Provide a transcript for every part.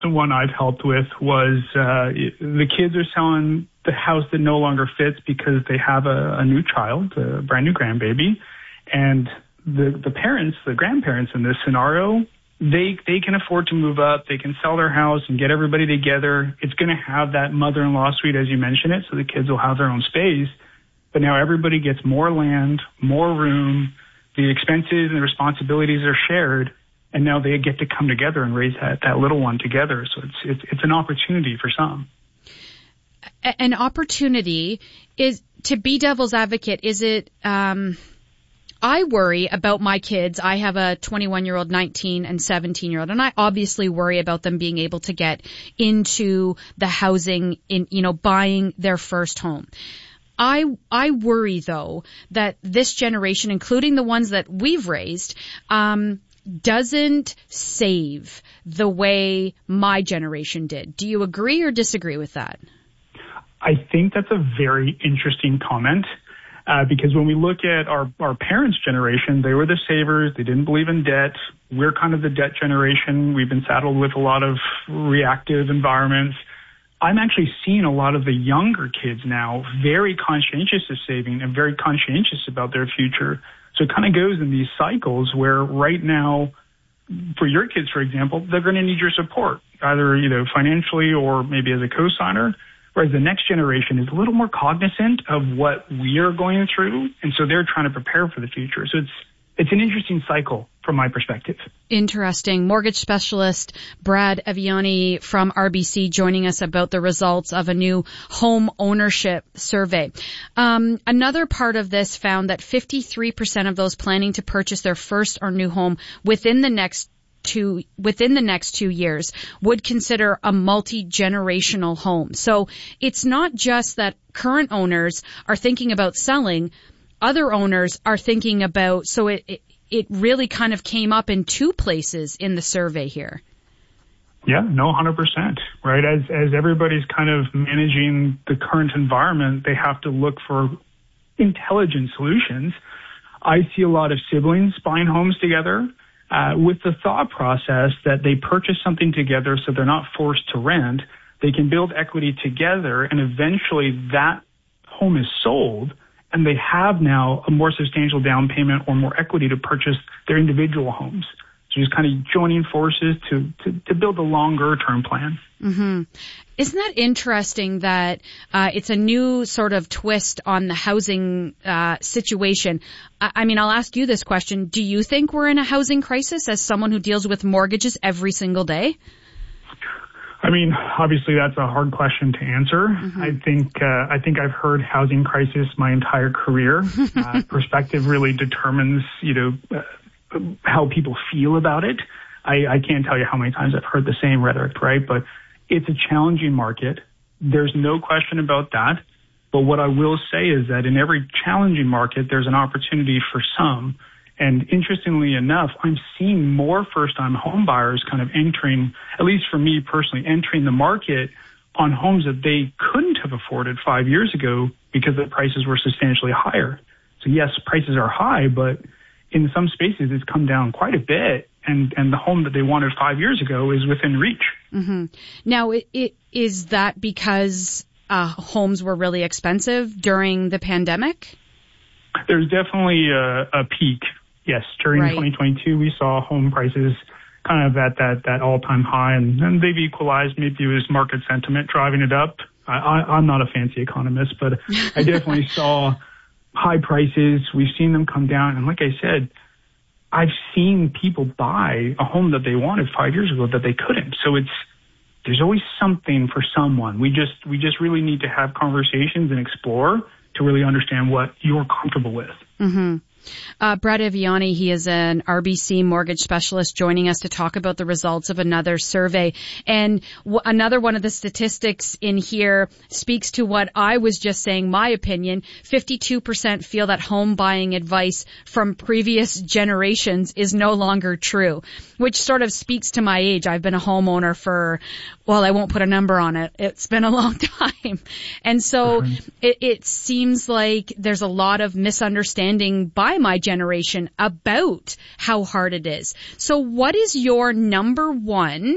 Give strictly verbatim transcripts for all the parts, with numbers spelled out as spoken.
the one I've helped with was uh, the kids are selling the house that no longer fits because they have a, a new child, a brand new grandbaby, and the the parents, the grandparents in this scenario, they they can afford to move up. They can sell their house and get everybody together. It's going to have that mother-in-law suite, as you mentioned it, so the kids will have their own space. But now everybody gets more land, more room. The expenses and the responsibilities are shared, and now they get to come together and raise that, that little one together. So it's, it's it's an opportunity for some. An opportunity is, to be devil's advocate, is it, um, I worry about my kids. I have a twenty-one-year-old, nineteen, and seventeen-year-old, and I obviously worry about them being able to get into the housing, in, you know, buying their first home. I, I worry, though, that this generation, including the ones that we've raised, um, doesn't save the way my generation did. Do you agree or disagree with that? I think that's a very interesting comment, uh, because when we look at our, our parents' generation, they were the savers. They didn't believe in debt. We're kind of the debt generation. We've been saddled with a lot of reactive environments. I'm actually seeing a lot of the younger kids now very conscientious of saving and very conscientious about their future. So it kind of goes in these cycles where right now, for your kids, for example, they're going to need your support, either, you know, financially or maybe as a co-signer, whereas the next generation is a little more cognizant of what we are going through, and so they're trying to prepare for the future. So it's It's an interesting cycle from my perspective. Interesting. Mortgage specialist Brad Eviani from R B C joining us about the results of a new home ownership survey. Um, another part of this found that fifty-three percent of those planning to purchase their first or new home within the next two within the next two years would consider a multi-generational home. So it's not just that current owners are thinking about selling. Other owners are thinking about, so it, it it really kind of came up in two places in the survey here. Yeah, no, one hundred percent, right? As as everybody's kind of managing the current environment, they have to look for intelligent solutions. I see a lot of siblings buying homes together uh, with the thought process that they purchase something together so they're not forced to rent. They can build equity together, and eventually that home is sold, and they have now a more substantial down payment or more equity to purchase their individual homes. So just kind of joining forces to, to, to build a longer-term plan. Mm-hmm. Isn't that interesting that uh, it's a new sort of twist on the housing uh, situation? I, I mean, I'll ask you this question. Do you think we're in a housing crisis as someone who deals with mortgages every single day? I mean, obviously that's a hard question to answer. Mm-hmm. I think uh, I think I've heard housing crisis my entire career. uh, perspective really determines, you know, uh, how people feel about it. I, I can't tell you how many times I've heard the same rhetoric, right? But it's a challenging market. There's no question about that. But what I will say is that in every challenging market, there's an opportunity for some. And interestingly enough, I'm seeing more first-time home buyers kind of entering, at least for me personally, entering the market on homes that they couldn't have afforded five years ago because the prices were substantially higher. So yes, prices are high, but in some spaces it's come down quite a bit. And, and the home that they wanted five years ago is within reach. Mm-hmm. Now, it, it, is that because uh, homes were really expensive during the pandemic? There's definitely a, a peak. Yes, during right. twenty twenty-two, we saw home prices kind of at that, that all-time high, and, and they've equalized. Maybe it was market sentiment driving it up. I, I, I'm not a fancy economist, but I definitely saw high prices. We've seen them come down, and like I said, I've seen people buy a home that they wanted five years ago that they couldn't. So it's there's always something for someone. We just we just really need to have conversations and explore to really understand what you're comfortable with. Mm-hmm. Uh, Brad Eviani, he is an R B C mortgage specialist joining us to talk about the results of another survey. And w- another one of the statistics in here speaks to what I was just saying, my opinion. fifty-two percent feel that home buying advice from previous generations is no longer true, which sort of speaks to my age. I've been a homeowner for, well, I won't put a number on it. It's been a long time. And so mm-hmm. it, it seems like there's a lot of misunderstanding by my generation about how hard it is. So what is your number one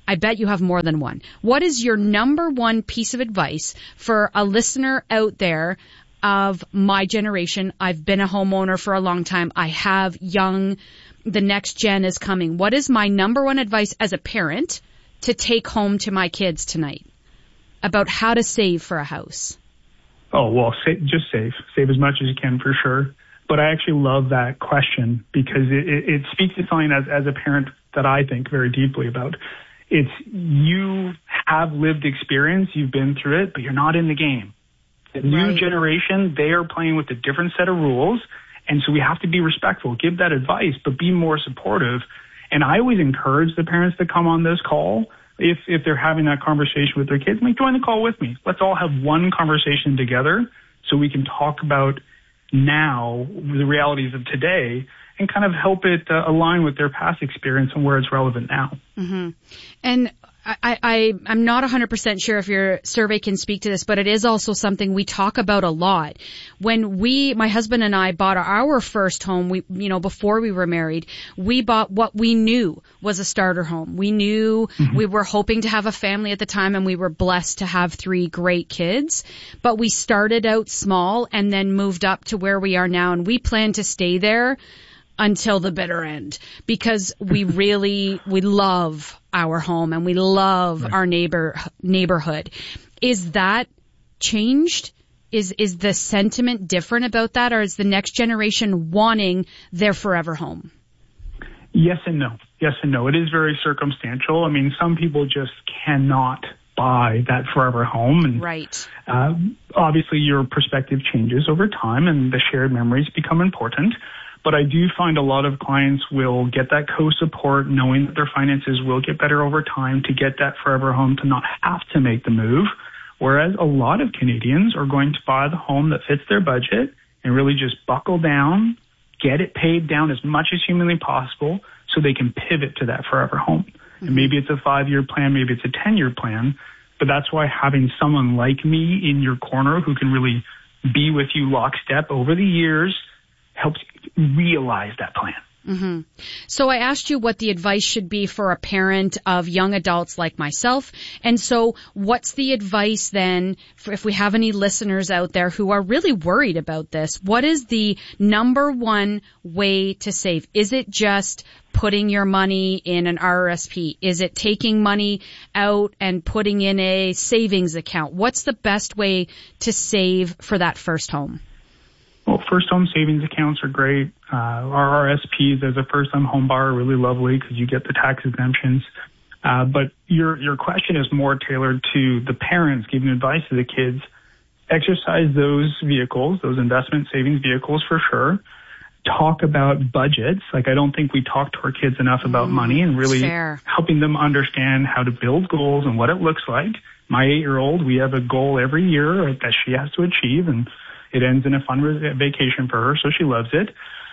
I bet you have more than one. What is your number one piece of advice for a listener out there of my generation? I've been a homeowner for a long time. I have young, the next gen is coming. What is my number one advice as a parent to take home to my kids tonight about how to save for a house? Oh, well, sa- just save. Save as much as you can for sure. But I actually love that question because it, it, it speaks to something as, as a parent that I think very deeply about. It's you have lived experience, you've been through it, but you're not in the game. The new Right. generation, they are playing with a different set of rules. And so we have to be respectful, give that advice, but be more supportive. And I always encourage the parents to come on this call. If if they're having that conversation with their kids, like, join the call with me. Let's all have one conversation together so we can talk about now the realities of today and kind of help it uh, align with their past experience and where it's relevant now. Mm-hmm. And I, I, I'm not one hundred percent sure if your survey can speak to this, but it is also something we talk about a lot. When we, my husband and I bought our first home, we, you know, before we were married, we bought what we knew was a starter home. We knew mm-hmm. we were hoping to have a family at the time, and we were blessed to have three great kids, but we started out small and then moved up to where we are now, and we plan to stay there until the bitter end because we really, we love our home and we love right. our neighbor, neighborhood. Is that changed? Is, is the sentiment different about that, or is the next generation wanting their forever home? Yes and no. Yes and no. It is very circumstantial. I mean, some people just cannot buy that forever home. And right. uh, obviously your perspective changes over time and the shared memories become important. But I do find a lot of clients will get that co-support knowing that their finances will get better over time to get that forever home, to not have to make the move. Whereas a lot of Canadians are going to buy the home that fits their budget and really just buckle down, get it paid down as much as humanly possible so they can pivot to that forever home. Mm-hmm. And maybe it's a five-year plan, maybe it's a ten-year plan, but that's why having someone like me in your corner who can really be with you lockstep over the years helps realize that plan. Mm-hmm. So I asked you what the advice should be for a parent of young adults like myself. And so what's the advice then for if we have any listeners out there who are really worried about this? What is the number one way to save? Is it just putting your money in an R R S P? Is it taking money out and putting in a savings account? What's the best way to save for that first home? Well, first home savings accounts are great. Uh, our R R S Ps as a first time home buyer are really lovely because you get the tax exemptions. Uh, but your, your question is more tailored to the parents giving advice to the kids. Exercise those vehicles, those investment savings vehicles for sure. Talk about budgets. Like, I don't think we talk to our kids enough about mm, money and really fair. helping them understand how to build goals and what it looks like. My eight-year-old, we have a goal every year that she has to achieve, and it ends in a fun vacation for her, so she loves it.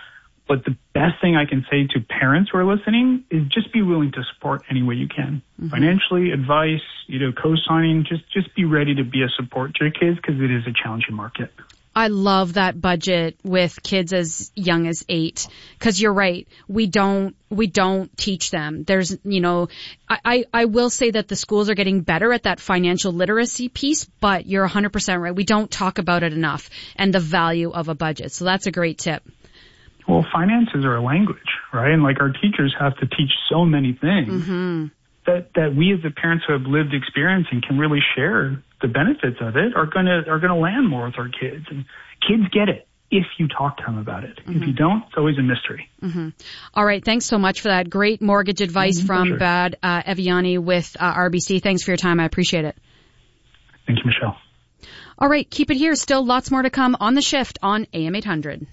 But the best thing I can say to parents who are listening is just be willing to support any way you can. Mm-hmm. Financially, advice, you know, co-signing, just, just be ready to be a support to your kids because it is a challenging market. I love that budget with kids as young as eight, because you're right. We don't, we don't teach them. There's, you know, I, I, I will say that the schools are getting better at that financial literacy piece, but you're one hundred percent right. We don't talk about it enough and the value of a budget. So that's a great tip. Well, finances are a language, right? And like our teachers have to teach so many things. Mm-hmm. That, that we as the parents who have lived experience and can really share the benefits of it are gonna are gonna land more with our kids. And kids get it if you talk to them about it. Mm-hmm. If you don't, it's always a mystery. Mm-hmm. All right, thanks so much for that great mortgage advice mm-hmm, from Brad uh, Eviani with uh, R B C. Thanks for your time. I appreciate it. Thank you, Michelle. All right, keep it here. Still lots more to come on The Shift on A M eight hundred.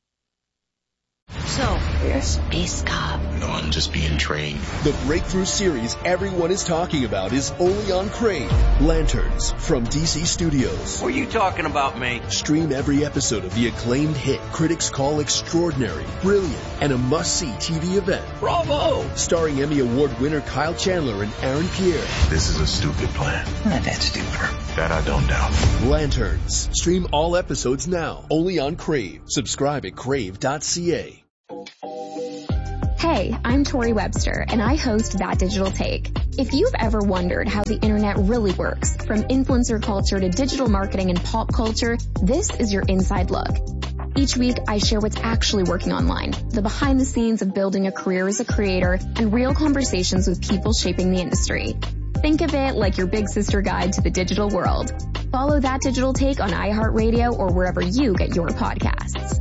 So, you're a space cop. No, I'm just being trained. The breakthrough series everyone is talking about is only on Crave. Lanterns from D C Studios. What are you talking about, mate? Stream every episode of the acclaimed hit critics call extraordinary, brilliant, and a must-see T V event. Bravo! Starring Emmy Award winner Kyle Chandler and Aaron Pierre. This is a stupid plan. Not that stupid. That I don't doubt. Lanterns. Stream all episodes now, only on Crave. Subscribe at crave dot c a. Hey, I'm Tori Webster, and I host That Digital Take. If you've ever wondered how the internet really works, from influencer culture to digital marketing and pop culture, this is your inside look. Each week, I share what's actually working online, the behind the scenes of building a career as a creator, and real conversations with people shaping the industry. Think of it like your big sister guide to the digital world. Follow That Digital Take on iHeartRadio or wherever you get your podcasts.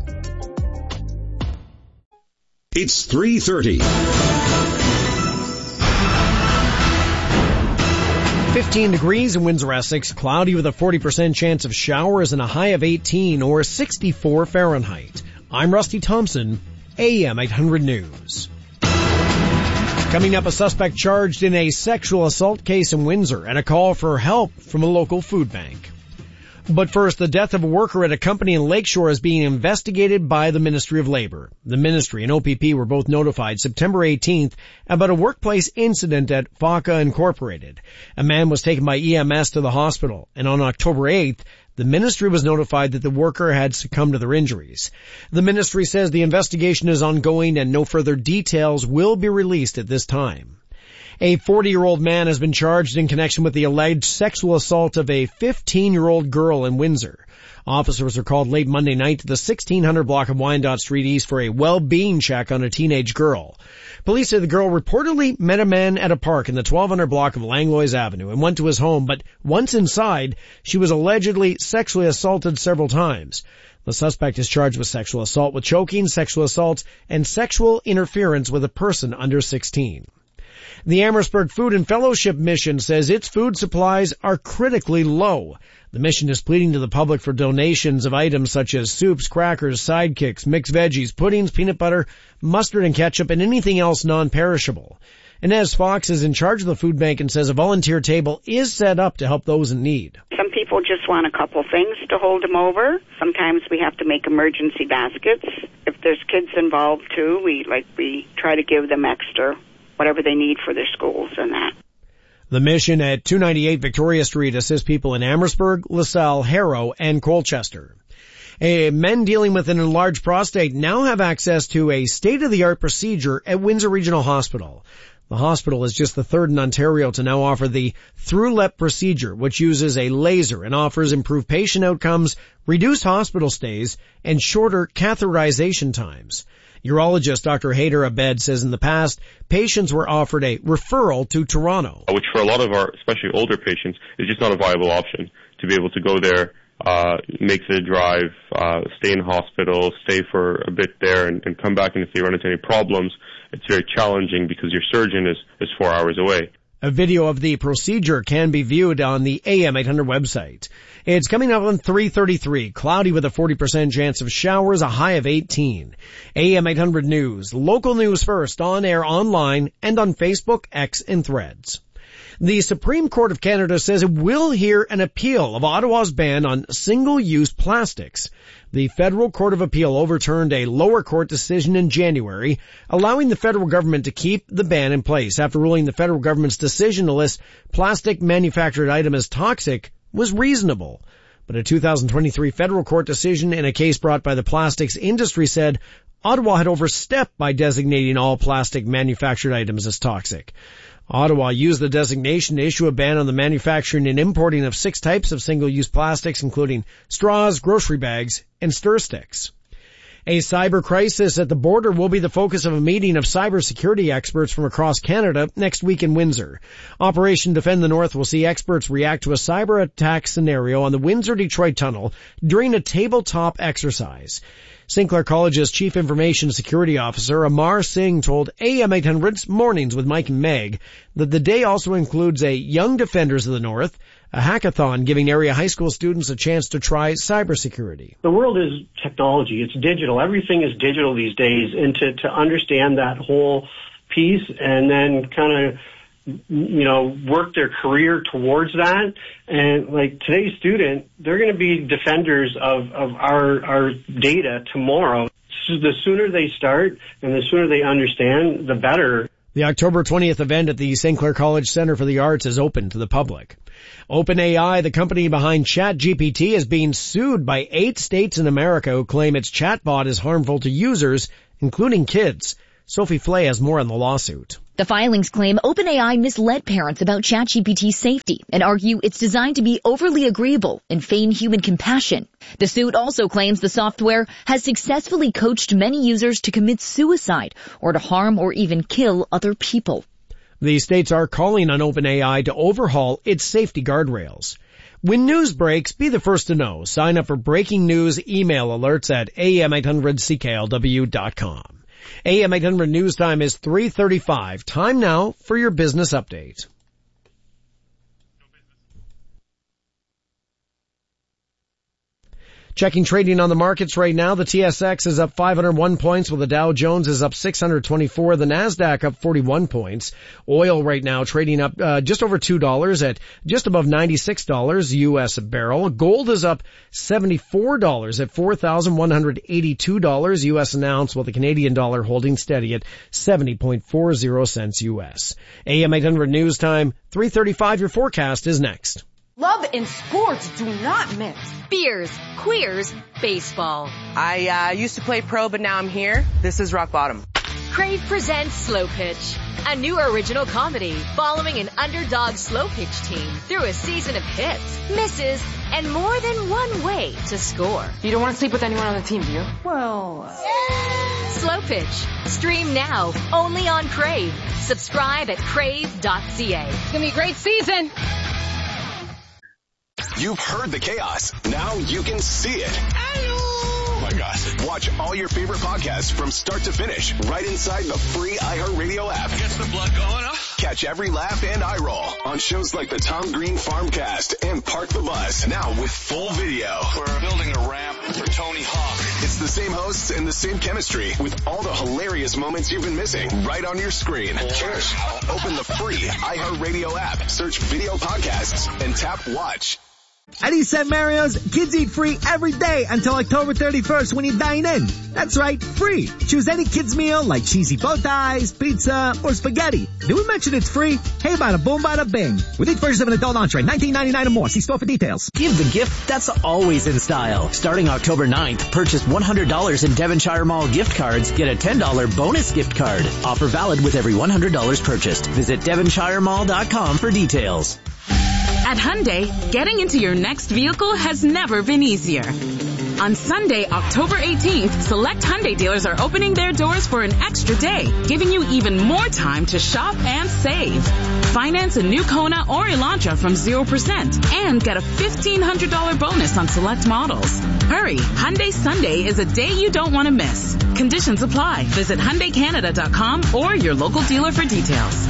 It's three thirty. fifteen degrees in Windsor, Essex, cloudy with a forty percent chance of showers and a high of eighteen or sixty-four Fahrenheit. I'm Rusty Thompson, A M eight hundred News. Coming up, a suspect charged in a sexual assault case in Windsor and a call for help from a local food bank. But first, the death of a worker at a company in Lakeshore is being investigated by the Ministry of Labor. The ministry and O P P were both notified September eighteenth about a workplace incident at F A C A Incorporated. A man was taken by E M S to the hospital, and on October eighth, the ministry was notified that the worker had succumbed to their injuries. The ministry says the investigation is ongoing and no further details will be released at this time. A forty-year-old man has been charged in connection with the alleged sexual assault of a fifteen-year-old girl in Windsor. Officers are called late Monday night to the sixteen hundred block of Wyandotte Street East for a well-being check on a teenage girl. Police say the girl reportedly met a man at a park in the twelve hundred block of Langlois Avenue and went to his home, but once inside, she was allegedly sexually assaulted several times. The suspect is charged with sexual assault with choking, sexual assault, and sexual interference with a person under sixteen. The Amherstburg Food and Fellowship Mission says its food supplies are critically low. The mission is pleading to the public for donations of items such as soups, crackers, sidekicks, mixed veggies, puddings, peanut butter, mustard and ketchup, and anything else non-perishable. Inez Fox is in charge of the food bank and says a volunteer table is set up to help those in need. Some people just want a couple things to hold them over. Sometimes we have to make emergency baskets. If there's kids involved too, we like we try to give them extra whatever they need for their schools and that. The mission at two ninety-eight Victoria Street assists people in Amherstburg, LaSalle, Harrow, and Colchester. A men dealing with an enlarged prostate now have access to a state-of-the-art procedure at Windsor Regional Hospital. The hospital is just the third in Ontario to now offer the ThruLep procedure, which uses a laser and offers improved patient outcomes, reduced hospital stays, and shorter catheterization times. Urologist Doctor Haider Abed says in the past, patients were offered a referral to Toronto. Which for a lot of our, especially older patients, is just not a viable option to be able to go there, uh, make the drive, uh, stay in hospital, stay for a bit there and, and come back, and if they run into any problems, it's very challenging because your surgeon is, is four hours away. A video of the procedure can be viewed on the A M eight hundred website. It's coming up on three thirty-three, cloudy with a forty percent chance of showers, a high of eighteen. A M eight hundred News, local news first, on air, online, and on Facebook, X, and Threads. The Supreme Court of Canada says it will hear an appeal of Ottawa's ban on single-use plastics. The Federal Court of Appeal overturned a lower court decision in January, allowing the federal government to keep the ban in place after ruling the federal government's decision to list plastic manufactured item as toxic was reasonable. But a two thousand twenty-three federal court decision in a case brought by the plastics industry said Ottawa had overstepped by designating all plastic manufactured items as toxic. Ottawa used the designation to issue a ban on the manufacturing and importing of six types of single-use plastics, including straws, grocery bags, and stir sticks. A cyber crisis at the border will be the focus of a meeting of cybersecurity experts from across Canada next week in Windsor. Operation Defend the North will see experts react to a cyber attack scenario on the Windsor-Detroit Tunnel during a tabletop exercise. Saint Clair College's Chief Information Security Officer Amar Singh told A M eight hundred's Mornings with Mike and Meg that the day also includes a Young Defenders of the North, a hackathon giving area high school students a chance to try cybersecurity. The world is technology. It's digital. Everything is digital these days. And to, to understand that whole piece and then kind of, you know, work their career towards that. And like today's student, they're going to be defenders of, of our, our data tomorrow. So the sooner they start and the sooner they understand, the better. The October twentieth event at the Saint Clair College Center for the Arts is open to the public. OpenAI, the company behind ChatGPT, is being sued by eight states in America who claim its chatbot is harmful to users, including kids. Sophie Flay has more on the lawsuit. The filings claim OpenAI misled parents about ChatGPT's safety and argue it's designed to be overly agreeable and feign human compassion. The suit also claims the software has successfully coached many users to commit suicide or to harm or even kill other people. The states are calling on OpenAI to overhaul its safety guardrails. When news breaks, be the first to know. Sign up for breaking news email alerts at A M eight hundred C K L W dot com. A M eight hundred news time is three thirty-five. Time now for your business update. Checking trading on the markets right now, the T S X is up five hundred one points, while the Dow Jones is up six hundred twenty-four, the NASDAQ up forty-one points. Oil right now trading up uh, just over two dollars at just above ninety-six dollars U S a barrel. Gold is up seventy-four dollars at four thousand one hundred eighty-two dollars U S an ounce, while the Canadian dollar holding steady at seventy point four zero cents U S. A M eight hundred news time, three thirty-five. Your forecast is next. Love and sports do not mix. Beers, queers, baseball. I uh, used to play pro, but now I'm here. This is rock bottom. Crave presents Slow Pitch, a new original comedy following an underdog slow pitch team through a season of hits, misses, and more than one way to score. You don't want to sleep with anyone on the team, do you? Well... Yeah. Slow Pitch. Stream now, only on Crave. Subscribe at crave dot c a. It's going to be a great season. You've heard the chaos. Now you can see it. Oh my gosh. Watch all your favorite podcasts from start to finish right inside the free iHeartRadio app. Gets the blood going, huh? Catch every laugh and eye roll on shows like the Tom Green Farmcast and Park the Bus. Now with full video. We're building a ramp for Tony Hawk. It's the same hosts and the same chemistry with all the hilarious moments you've been missing right on your screen. Cheers. Open the free iHeartRadio app, search video podcasts, and tap watch. At East Saint Mario's, kids eat free every day until October thirty-first when you dine in. That's right, free. Choose any kids meal like cheesy bow ties, pizza, or spaghetti. Did we mention it's free? Hey, bada boom, bada bing. With each purchase of an adult entree, nineteen ninety-nine or more. See store for details. Give the gift that's always in style. Starting October ninth, purchase one hundred dollars in Devonshire Mall gift cards, get a ten dollars bonus gift card. Offer valid with every one hundred dollars purchased. Visit devonshire mall dot com for details. At Hyundai, getting into your next vehicle has never been easier. On Sunday, October eighteenth, select Hyundai dealers are opening their doors for an extra day, giving you even more time to shop and save. Finance a new Kona or Elantra from zero percent and get a fifteen hundred dollars bonus on select models. Hurry, Hyundai Sunday is a day you don't want to miss. Conditions apply. Visit Hyundai Canada dot com or your local dealer for details.